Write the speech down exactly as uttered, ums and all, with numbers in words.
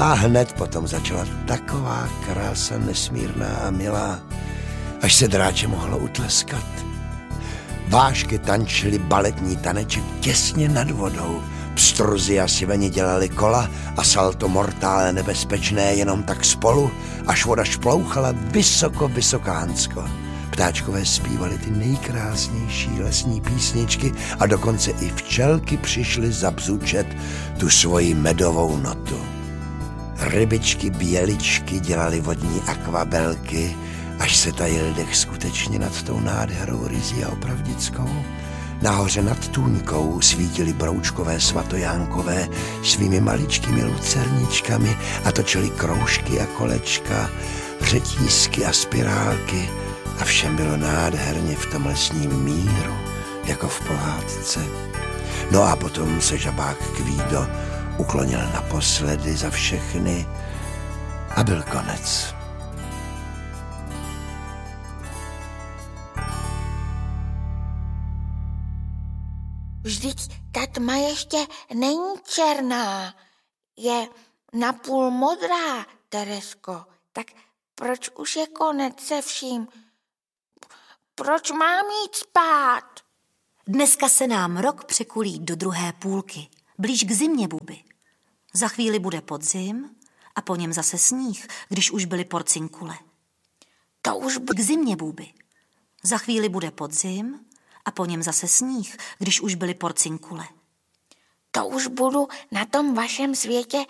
A hned potom začala taková krása nesmírná a milá, až se dráče mohlo utleskat. Vášky tančily baletní taneček těsně nad vodou, pstruzy a siveni dělali kola a salto mortále nebezpečné jenom tak spolu, až voda šplouchala vysoko, vysokánsko. Ptáčkové zpívali ty nejkrásnější lesní písničky a dokonce i včelky přišly zabzučet tu svoji medovou notu. Rybičky běličky dělali vodní akvabelky, až se tajil dech skutečně nad tou nádherou ryzí a opravdickou. Nahoře nad tůňkou svítily broučkové svatojánkové svými maličkými lucerničkami a točily kroužky a kolečka, řetízky a spirálky a všem bylo nádherně v tom lesním míru, jako v pohádce. No a potom se žabák Kvído uklonil naposledy za všechny a byl konec. Vždyť ta tma ještě není černá, je napůl modrá, Teresko. Tak proč už je konec se vším? Proč mám jít spát? Dneska se nám rok překulí do druhé půlky, blíž k zimě, Bubi. Za chvíli bude podzim a po něm zase sníh, když už byly porcinkule. To už k zimě, Bubi. Za chvíli bude podzim a po něm zase sníh, když už byly porcinkule. To už budu na tom vašem světě